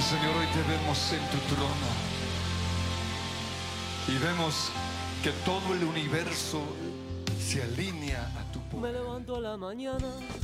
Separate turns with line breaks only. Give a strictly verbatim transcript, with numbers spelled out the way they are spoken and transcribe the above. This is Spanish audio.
Señor, hoy te vemos en tu trono y vemos que todo el universo se alinea a tu poder.
Me levanto a la mañana